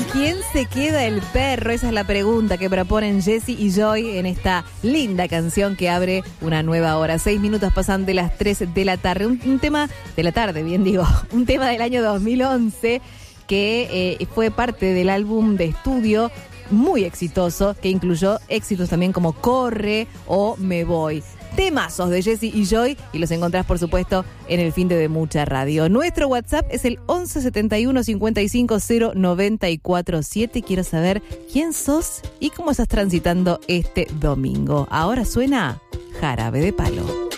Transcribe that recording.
¿Quién se queda el perro? Esa es la pregunta que proponen Jessy y Joy en esta linda canción que abre una nueva hora. 6 minutos pasan de las 3 de la tarde. Un tema de la tarde, bien digo. Un tema del año 2011 que fue parte del álbum de estudio muy exitoso, que incluyó éxitos también como Corre o Me Voy. Temazos de Jessy y Joy, y los encontrás, por supuesto, en el fin de Mucha Radio. Nuestro WhatsApp es el 11 71 55 094 7. Quiero saber quién sos y cómo estás transitando este domingo. Ahora suena Jarabe de Palo.